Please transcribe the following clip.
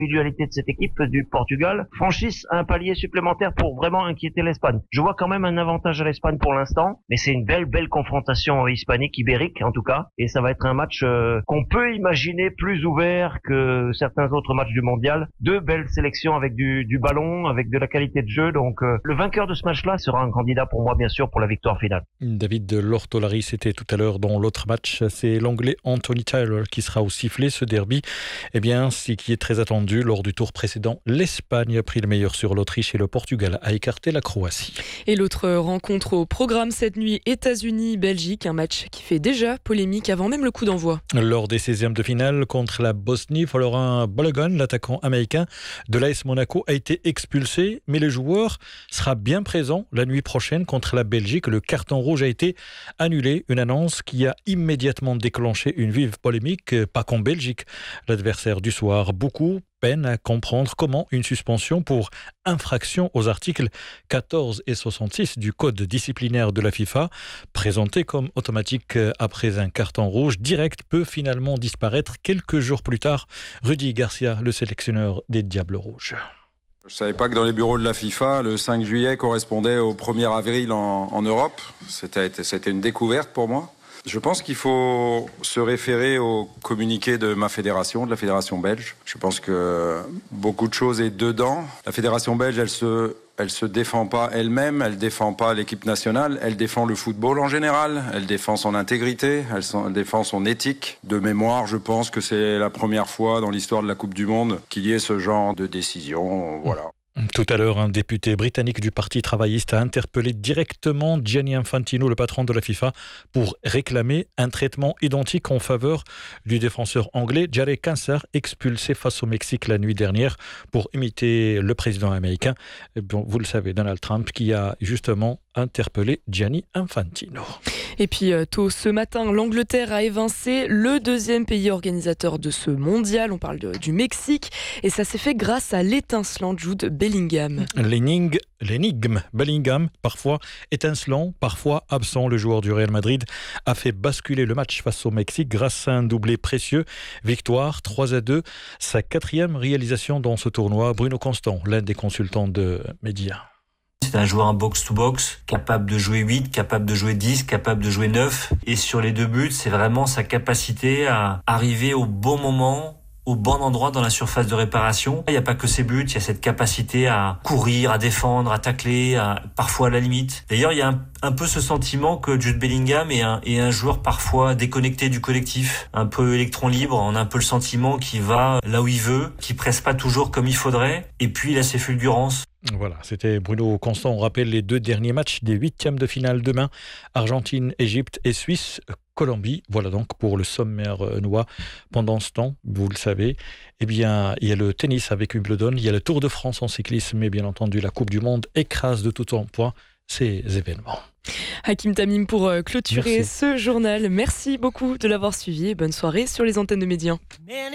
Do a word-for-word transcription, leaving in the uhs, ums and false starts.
l'individualité de cette équipe du Portugal franchisse un palier supplémentaire pour vraiment inquiéter l'Espagne. Je vois quand même un avantage à l'Espagne pour l'instant, mais c'est une belle, belle confrontation hispanique, ibérique en tout cas, et ça va être un match euh, qu'on peut imaginer plus ouvert que certains autres matchs du mondial. Deux belles sélections avec du, du ballon, avec de la qualité de jeu, donc euh, le vainqueur de ce match-là sera un candidat pour moi bien sûr pour la victoire finale. David Lortolari, c'était tout à l'heure dans l'autre match, c'est l'anglais Anthony Taylor qui sera au sifflet. Ce derby, eh bien, c'est qui est très attendu. Lors du tour précédent, l'Espagne a pris le meilleur sur l'Autriche et le Portugal a écarté la Croatie. Et l'autre rencontre au programme cette nuit, États-Unis-Belgique, un match qui fait déjà polémique avant même le coup d'envoi. Lors des seizièmes de finale contre la Bosnie, Florent Balogun, l'attaquant américain de l'A S Monaco, a été expulsé, mais le joueur sera bien présent la nuit prochaine contre la Belgique. Le carton rouge a été annulé, une annonce qui a immédiatement déclenché une vive polémique, pas qu'en Belgique. L'adversaire du soir, beaucoup peinent à comprendre comment une suspension pour infraction aux articles quatorze et soixante-six du code disciplinaire de la FIFA, présenté comme automatique après un carton rouge direct, peut finalement disparaître quelques jours plus tard. Rudy Garcia, le sélectionneur des Diables Rouges. Je ne savais pas que dans les bureaux de la FIFA, le cinq juillet correspondait au premier avril en, en Europe. C'était, c'était une découverte pour moi. Je pense qu'il faut se référer au communiqué de ma fédération, de la fédération belge. Je pense que beaucoup de choses est dedans. La fédération belge, elle se, elle se défend pas elle-même, elle défend pas l'équipe nationale, elle défend le football en général, elle défend son intégrité, elle, elle défend son éthique. De mémoire, je pense que c'est la première fois dans l'histoire de la Coupe du Monde qu'il y ait ce genre de décision. Voilà. Tout à l'heure, un député britannique du Parti travailliste a interpellé directement Gianni Infantino, le patron de la FIFA, pour réclamer un traitement identique en faveur du défenseur anglais Jarek Cancer, expulsé face au Mexique la nuit dernière pour imiter le président américain. Bon, vous le savez, Donald Trump, qui a justement interpellé Gianni Infantino. Et puis tôt ce matin, l'Angleterre a évincé le deuxième pays organisateur de ce mondial. On parle de, du Mexique et ça s'est fait grâce à l'étincelant Jude Bellingham. L'énigme, l'énigme Bellingham, parfois étincelant, parfois absent. Le joueur du Real Madrid a fait basculer le match face au Mexique grâce à un doublé précieux. Victoire trois à deux, sa quatrième réalisation dans ce tournoi. Bruno Constant, l'un des consultants de Média. C'est un joueur en box-to-box, capable de jouer huit, capable de jouer dix, capable de jouer neuf. Et sur les deux buts, c'est vraiment sa capacité à arriver au bon moment, au bon endroit dans la surface de réparation. Il n'y a pas que ses buts, il y a cette capacité à courir, à défendre, à tacler, à, parfois à la limite. D'ailleurs, il y a un, un peu ce sentiment que Jude Bellingham est un, est un joueur parfois déconnecté du collectif, un peu électron libre. On a un peu le sentiment qu'il va là où il veut, qu'il presse pas toujours comme il faudrait. Et puis, il a ses fulgurances. Voilà, c'était Bruno Constant. On rappelle les deux derniers matchs des huitièmes de finale demain. Argentine, Égypte et Suisse, Colombie. Voilà donc pour le sommaire noix. Pendant ce temps, vous le savez, eh bien, il y a le tennis avec Wimbledon, il y a le Tour de France en cyclisme et bien entendu la Coupe du Monde écrase de tout en poids ces événements. Hakim Tamim pour clôturer Merci. ce journal. Merci beaucoup de l'avoir suivi et bonne soirée sur les antennes de Média.